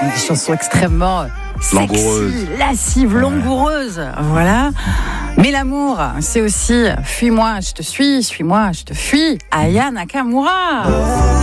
Des chansons extrêmement Langoureuse. sexy, lascives, langoureuses. Voilà. Mais l'amour, c'est aussi fuis-moi, je te suis, suis-moi, je te fuis. Aya Nakamura.